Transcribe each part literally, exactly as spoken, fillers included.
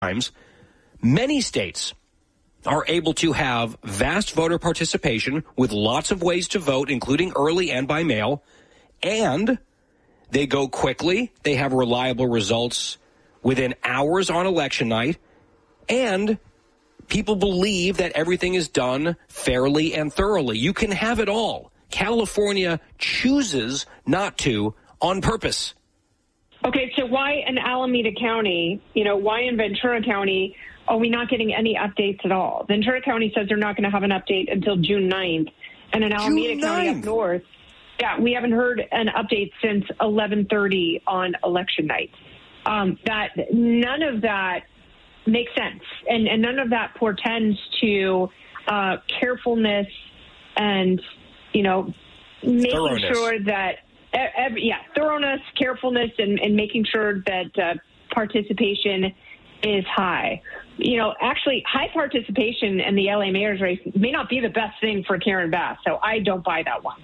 times, many states are able to have vast voter participation with lots of ways to vote, including early and by mail, and they go quickly. They have reliable results within hours on election night, and people believe that everything is done fairly and thoroughly. You can have it all. California chooses not to on purpose. Okay, so why in Alameda County, you know, why in Ventura County are we not getting any updates at all? Ventura County says they're not going to have an update until June ninth. And in Alameda County up north, yeah, we haven't heard an update since eleven thirty on election night. Um, that none of that makes sense. And, and none of that portends to uh, carefulness and, you know, making sure that, every, yeah, thoroughness, carefulness, and, and making sure that uh, participation is high. You know, actually, high participation in the L A mayor's race may not be the best thing for Karen Bass, so I don't buy that one.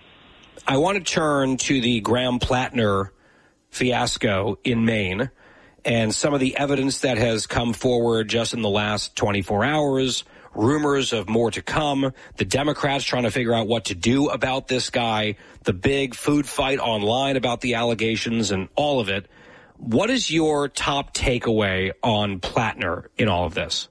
I want to turn to the Graham Plattner fiasco in Maine and some of the evidence that has come forward just in the last twenty-four hours, rumors of more to come, the Democrats trying to figure out what to do about this guy, the big food fight online about the allegations and all of it. What is your top takeaway on Plattner in all of this?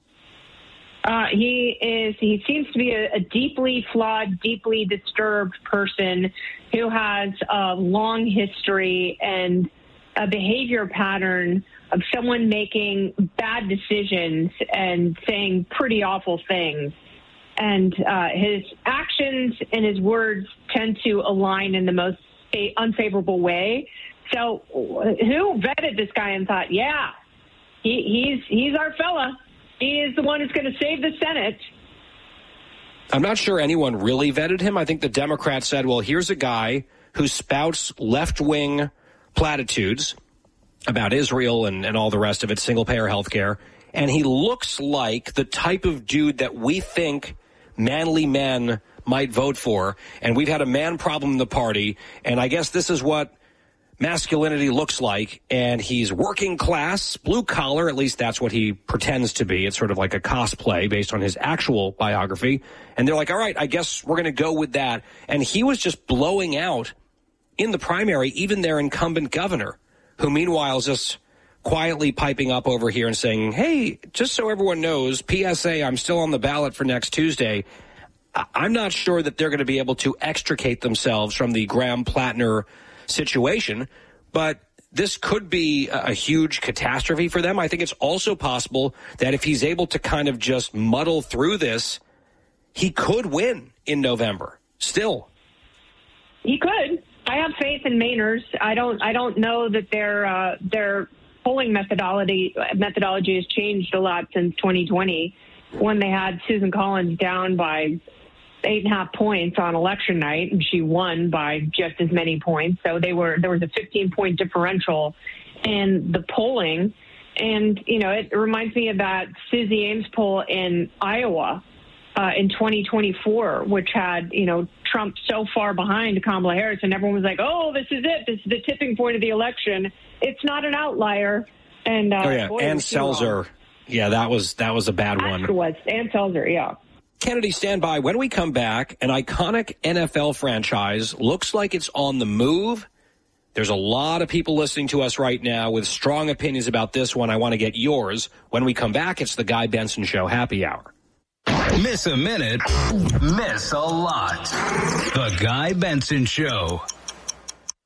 Uh, he is. He seems to be a, a deeply flawed, deeply disturbed person who has a long history and a behavior pattern of someone making bad decisions and saying pretty awful things. And uh, his actions and his words tend to align in the most unfavorable way. So who vetted this guy and thought, yeah, he, he's he's our fella. He is the one who's going to save the Senate. I'm not sure anyone really vetted him. I think the Democrats said, well, here's a guy who spouts left-wing platitudes about Israel and, and all the rest of it, single-payer health care, and he looks like the type of dude that we think manly men might vote for, and we've had a man problem in the party, and I guess this is what masculinity looks like, and he's working class, blue collar, at least that's what he pretends to be. It's sort of like a cosplay based on his actual biography. And they're like, all right, I guess we're going to go with that. And he was just blowing out in the primary, even their incumbent governor, who meanwhile is just quietly piping up over here and saying, hey, just so everyone knows, P S A, I'm still on the ballot for next Tuesday. I'm not sure that they're going to be able to extricate themselves from the Graham Plattner situation, but this could be a huge catastrophe for them. I think it's also possible that if he's able to kind of just muddle through this, he could win in November. Still, he could. I have faith in Mainers. I don't. I don't know that their uh, their polling methodology methodology has changed a lot since twenty twenty, when they had Susan Collins down by eight and a half points on election night, and she won by just as many points. So they were there was a fifteen point differential in the polling. And, you know, it reminds me of that Susie Ames poll in Iowa uh, in twenty twenty-four, which had, you know, Trump so far behind Kamala Harris, and everyone was like, oh, this is it. This is the tipping point of the election. It's not an outlier. And uh, oh, yeah. boy, Ann Selzer. Yeah, that was that was a bad That's one. It was. Ann Selzer, yeah. Kennedy, stand by. When we come back, an iconic N F L franchise looks like it's on the move. There's a lot of people listening to us right now with strong opinions about this one. I want to get yours. When we come back, it's the Guy Benson Show Happy Hour. Miss a minute, miss a lot. The Guy Benson Show.